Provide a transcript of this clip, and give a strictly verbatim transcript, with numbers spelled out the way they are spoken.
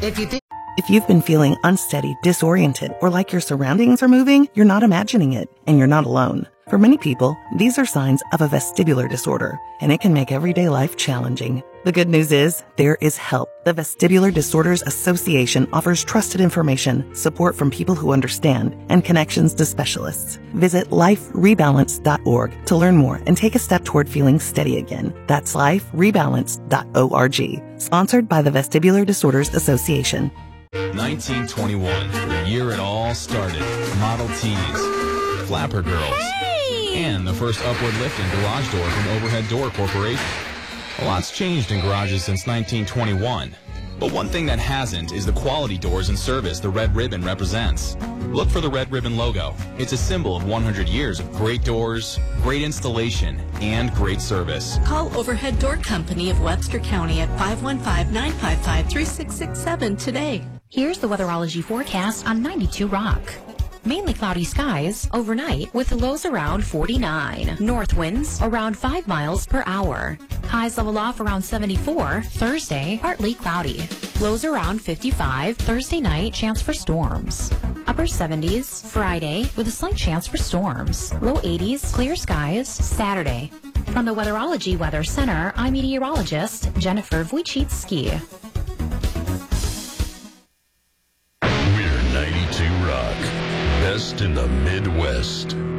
If you think If you've been feeling unsteady, disoriented, or like your surroundings are moving, you're not imagining it, and you're not alone. For many people, these are signs of a vestibular disorder, and it can make everyday life challenging. The good news is, there is help. The Vestibular Disorders Association offers trusted information, support from people who understand, and connections to specialists. Visit life rebalance dot org to learn more and take a step toward feeling steady again. That's life rebalance dot org. Sponsored by the Vestibular Disorders Association. nineteen twenty-one, the year it all started. Model Ts, Flapper Girls, Hey! and the first upward lifting garage door from Overhead Door Corporation. A lot's changed in garages since nineteen twenty-one. But one thing that hasn't is the quality doors and service the Red Ribbon represents. Look for the Red Ribbon logo. It's a symbol of one hundred years of great doors, great installation, and great service. Call Overhead Door Company of Webster County at five one five, nine five five, three six six seven today. Here's the weatherology forecast on ninety-two Rock. Mainly cloudy skies overnight with lows around forty-nine. North winds around five miles per hour. Highs level off around seventy-four. Thursday, partly cloudy. Lows around fifty-five. Thursday night, chance for storms. Upper seventies Friday with a slight chance for storms. Low eighties, clear skies Saturday. From the Weatherology Weather Center, I'm meteorologist Jennifer Wojcicki. We're ninety-two Rock. Best in the Midwest.